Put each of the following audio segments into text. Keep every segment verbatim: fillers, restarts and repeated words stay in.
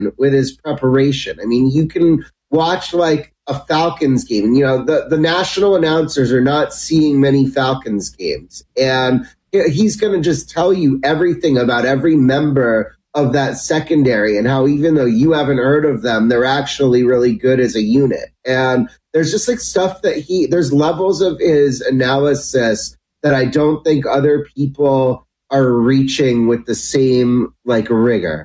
with his preparation. I mean, you can watch like a Falcons game, and you know the the national announcers are not seeing many Falcons games, and he's going to just tell you everything about every member of that secondary and how even though you haven't heard of them, they're actually really good as a unit. And there's just like stuff that he, there's levels of his analysis that I don't think other people are reaching with the same like rigor.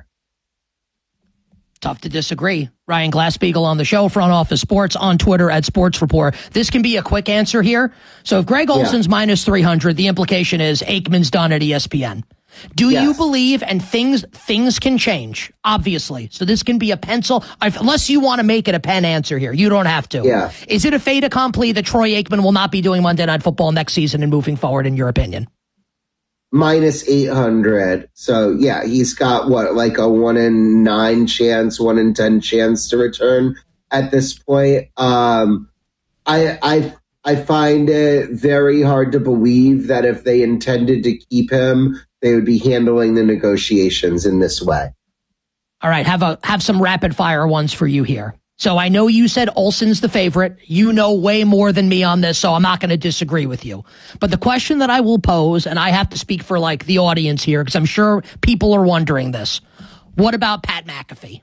Tough to disagree. Ryan Glass-Steagall on the show, Front Office Sports, on Twitter at Sports Report. This can be a quick answer here. So if Greg Olson's yeah. minus three hundred, the implication is Aikman's done at E S P N. Do yes. you believe, and things things can change, obviously. So this can be a pencil, unless you want to make it a pen answer here. You don't have to. Yeah. Is it a fait accompli that Troy Aikman will not be doing Monday Night Football next season and moving forward, in your opinion? Minus eight hundred. So, yeah, he's got, what, like a one in nine chance, one in ten chance to return at this point. Um, I, I, I find it very hard to believe that if they intended to keep him, they would be handling the negotiations in this way. All right, have a have some rapid fire ones for you here. So I know you said Olson's the favorite. You know way more than me on this, so I'm not going to disagree with you. But the question that I will pose, and I have to speak for like the audience here, because I'm sure people are wondering this. What about Pat McAfee?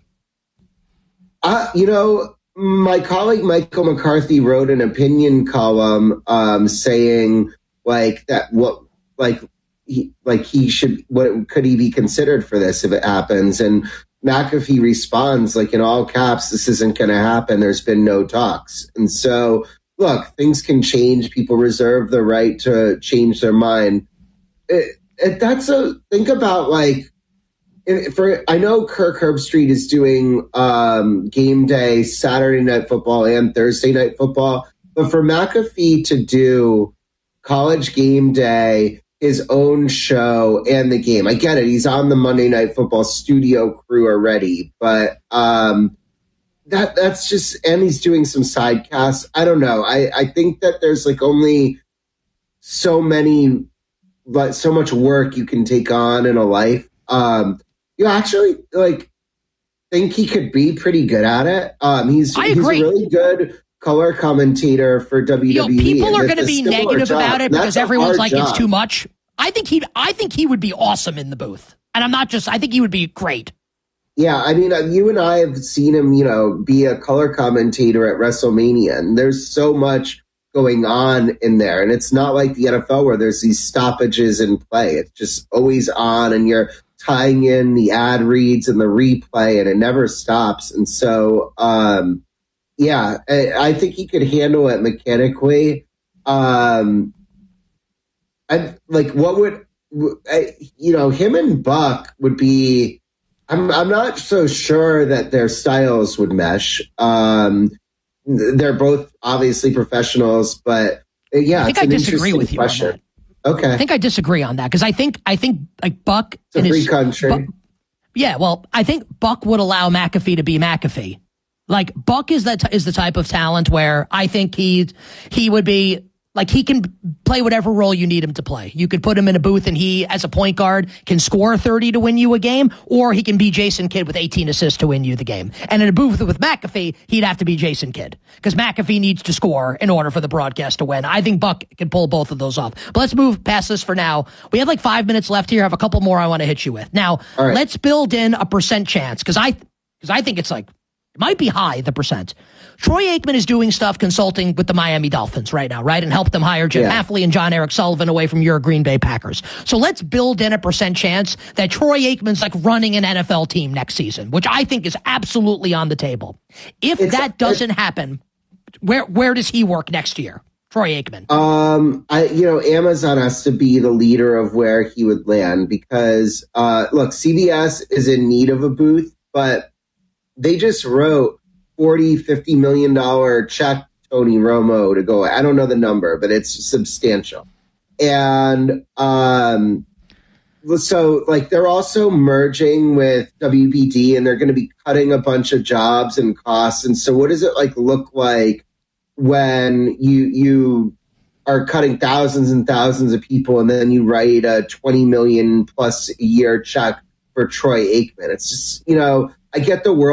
Uh, you know, my colleague Michael McCarthy wrote an opinion column um, saying like that what like he like he should what could he be considered for this if it happens, and McAfee responds like in all caps, this isn't going to happen. There's been no talks. And so, look, things can change. People reserve the right to change their mind. It, it, that's a think about like for I know Kirk Herbstreit is doing um, game day, Saturday Night Football and Thursday Night Football, but for McAfee to do College Game Day, his own show, and the game. I get it. He's on the Monday Night Football studio crew already, but um, that that's just, and he's doing some side casts. I don't know. I, I think that there's like only so many, but so much work you can take on in a life. Um, you actually like think he could be pretty good at it. Um, he's, I he's agree. a really good color commentator for W W E. You know, people are going to be negative job. about it That's because everyone's like, job. It's too much. I think he I think he would be awesome in the booth. And I'm not just, I think he would be great. Yeah, I mean, you and I have seen him, you know, be a color commentator at WrestleMania, and there's so much going on in there. And it's not like the N F L where there's these stoppages in play. It's just always on, and you're tying in the ad reads and the replay, and it never stops. And so, um, yeah, I, I think he could handle it mechanically. Um, I like what would I, you know, him and Buck would be. I'm I'm not so sure that their styles would mesh. Um, they're both obviously professionals, but yeah, I think it's I an disagree with you question. on that. Okay, I think I disagree on that because I think I think like Buck it's a in free his country. Buck, yeah, well, I think Buck would allow McAfee to be McAfee. Like Buck is that is the type of talent where I think he he would be. Like, he can play whatever role you need him to play. You could put him in a booth and he, as a point guard, can score thirty to win you a game, or he can be Jason Kidd with eighteen assists to win you the game. And in a booth with McAfee, he'd have to be Jason Kidd, because McAfee needs to score in order for the broadcast to win. I think Buck can pull both of those off. But let's move past this for now. We have like five minutes left here. I have a couple more I want to hit you with. Now, right. Let's build in a percent chance, because I, because I think it's like, it might be high, the percent. Troy Aikman is doing stuff consulting with the Miami Dolphins right now, right? And helped them hire Jim yeah. Hafley and John Eric Sullivan away from your Green Bay Packers. So let's build in a percent chance that Troy Aikman's like running an N F L team next season, which I think is absolutely on the table. If it's, that doesn't happen, where where does he work next year? Troy Aikman. Um, I you know, Amazon has to be the leader of where he would land, because uh, look, C B S is in need of a booth, but they just wrote forty, fifty million dollar check Tony Romo to go. I don't know the number, but it's substantial. And um, so like they're also merging with W B D, and they're going to be cutting a bunch of jobs and costs. And so what does it like look like when you you are cutting thousands and thousands of people, and then you write a twenty million plus a year check for Troy Aikman? It's just, you know, I get the world.